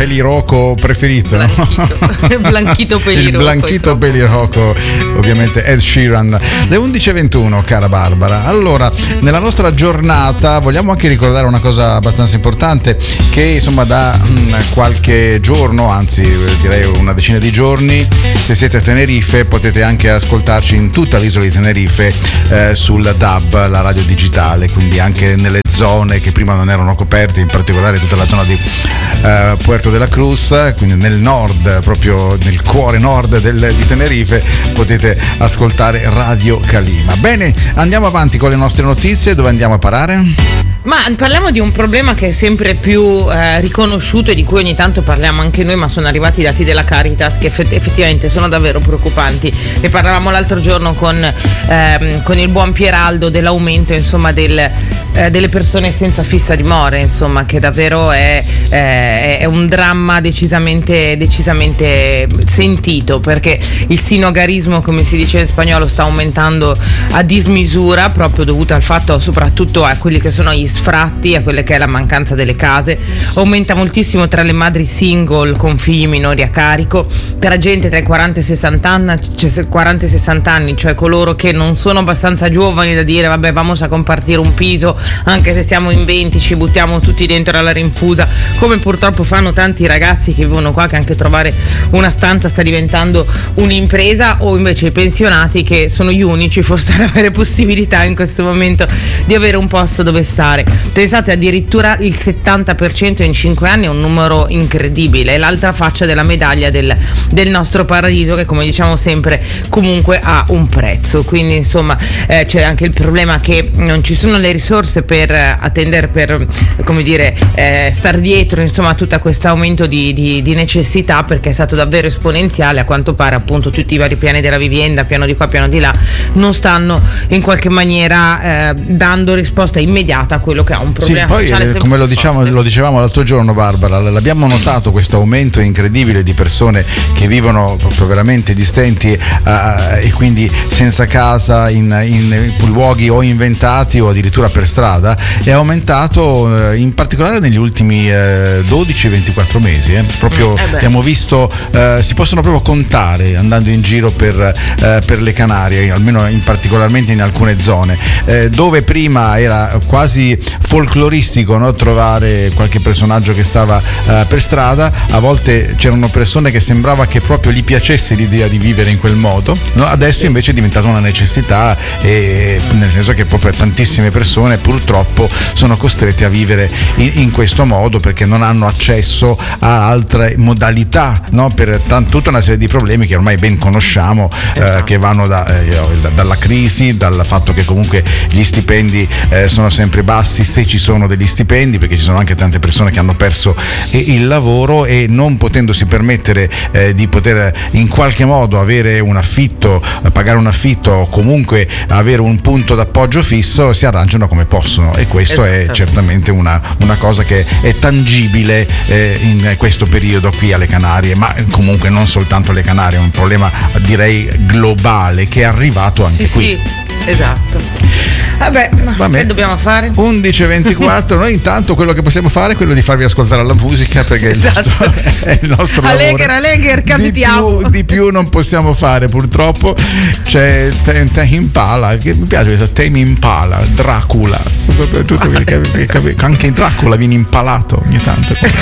pelirocco preferito, Blanchito pelirocco. Il blanchito pelirocco, ovviamente Ed Sheeran. Le 11:21, cara Barbara. Allora, nella nostra giornata vogliamo anche ricordare una cosa abbastanza importante, che insomma da qualche giorno, anzi direi una decina di giorni, se siete a Tenerife potete anche ascoltarci in tutta l'isola di Tenerife sul DAB, la radio digitale, quindi anche nelle zone che prima non erano coperte, in particolare tutta la zona di Puerto de la Cruz, quindi nel nord, proprio nel cuore nord di Tenerife, potete ascoltare Radio Calima. Bene, andiamo avanti con le nostre notizie. Dove andiamo a parare? Ma parliamo di un problema che è sempre più riconosciuto e di cui ogni tanto parliamo anche noi, ma sono arrivati i dati della Caritas che effettivamente sono davvero preoccupanti. Ne parlavamo l'altro giorno con il buon Pieraldo dell'aumento, insomma, delle persone senza fissa dimora, insomma, che davvero è un dramma decisamente sentito, perché il sinogarismo, come si dice in spagnolo, sta aumentando a dismisura, proprio dovuto al fatto, soprattutto a quelli che sono gli sfratti, a quelle che è la mancanza delle case. Aumenta moltissimo tra le madri single con figli minori a carico, tra gente tra i 40 e 60 anni, cioè coloro che non sono abbastanza giovani da dire vabbè, vamos a compartire un piso, anche se siamo in 20 ci buttiamo tutti dentro alla rinfusa, come purtroppo fanno tanti ragazzi che vivono qua, che anche trovare una stanza sta diventando un'impresa, o invece i pensionati che sono gli unici forse ad avere possibilità in questo momento di avere un posto dove stare. Pensate, addirittura il 70% in 5 anni è un numero incredibile, è l'altra faccia della medaglia del nostro paradiso, che come diciamo sempre comunque ha un prezzo. Quindi insomma c'è anche il problema che non ci sono le risorse per attendere, per come dire star dietro insomma a tutto questo aumento di necessità, perché è stato davvero esponenziale. A quanto pare appunto tutti i vari piani della vivienda, piano di qua, piano di là, non stanno in qualche maniera dando risposta immediata a quello che ha un problema sociale. Poi come lo dicevamo l'altro giorno, Barbara, l'abbiamo notato questo aumento incredibile di persone che vivono proprio veramente distenti e quindi senza casa, in luoghi o inventati o addirittura per strada. È aumentato in particolare negli ultimi 12-24 mesi, proprio abbiamo visto, si possono proprio contare andando in giro per le Canarie, almeno particolarmente in alcune zone, dove prima era quasi folcloristico, no, trovare qualche personaggio che stava per strada. A volte c'erano persone che sembrava che proprio gli piacesse l'idea di vivere in quel modo, no? Adesso invece è diventata una necessità, nel senso che proprio tantissime persone purtroppo sono costrette a vivere in questo modo, perché non hanno accesso a altre modalità, no? Per tutta una serie di problemi che ormai ben conosciamo, che vanno dalla crisi, dal fatto che comunque gli stipendi sono sempre bassi, se ci sono degli stipendi, perché ci sono anche tante persone che hanno perso il lavoro e non potendosi permettere di poter in qualche modo avere un affitto, pagare un affitto o comunque avere un punto d'appoggio fisso, si arrangiano come possono, e questo è certamente una cosa che è tangibile in questo periodo qui alle Canarie, ma comunque non soltanto alle Canarie, è un problema direi globale che è arrivato anche qui. Sì, esatto. Vabbè, che dobbiamo fare? 11:24. Noi intanto quello che possiamo fare è quello di farvi ascoltare la musica, perché è il nostro lavoro. Allegher, cantiamo. Di più non possiamo fare, purtroppo. C'è Tame Impala, che mi piace questo Tame Impala, Dracula. Anche in Dracula viene impalato ogni tanto.